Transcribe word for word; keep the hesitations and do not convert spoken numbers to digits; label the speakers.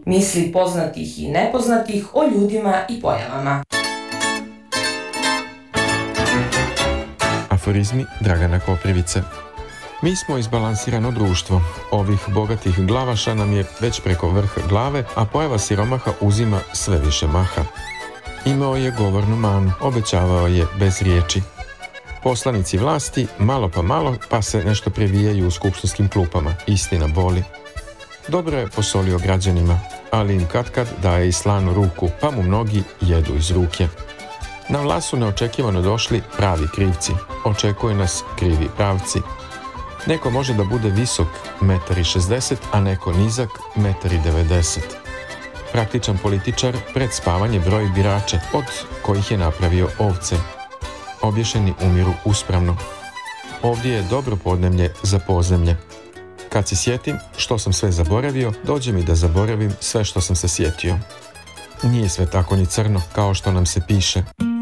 Speaker 1: Misli poznatih i nepoznatih o ljudima i pojavama.
Speaker 2: Aforizmi Dragana Koprivice. Mi smo izbalansirano društvo. Ovih bogatih glavaša nam je već preko vrha glave, a pojava siromaha uzima sve više maha. Imao je govornu manu, obećavao je bez riječi. Poslanici vlasti, malo pa malo, pa se nešto previjaju u skupštinskim klupama. Istina boli. Dobro je posolio građanima, ali im katkad daje i slanu ruku, pa mu mnogi jedu iz ruke. Na vlast su neočekivano došli pravi krivci. Očekuju nas krivi pravci. Neko može da bude visok metar i šezdeset, a neko nizak metar i devedeset. Praktičan političar pred spavanje broji birače, od kojih je napravio ovce. Obješeni umiru uspravno. Ovdje je dobro podneblje za pozemlje. Kad se sjetim što sam sve zaboravio, dođe mi da zaboravim sve što sam se sjetio. Nije sve tako ni crno kao što nam se piše.